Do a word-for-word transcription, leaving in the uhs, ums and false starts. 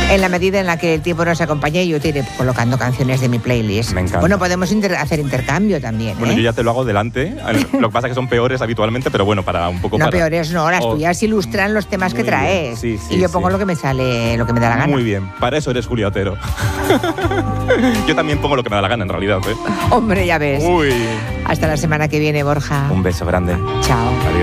En la medida en la que el tiempo nos acompañe, yo te iré colocando canciones de mi playlist. Me encanta. Bueno, podemos inter- hacer intercambio también, Bueno, ¿eh? yo ya te lo hago delante. Lo que pasa es que son peores habitualmente, pero bueno, para un poco No, para... peores no, las Oh, tuyas ilustran los temas que muy bien. traes. Sí, sí, y yo pongo sí. lo que me sale, lo que me da la gana. Muy bien, para eso eres Julia Otero. Yo también pongo lo que me da la gana, en realidad, ¿eh? Hombre, ya ves. Uy. Hasta la semana que viene, Borja. Un beso grande. Chao. Adiós.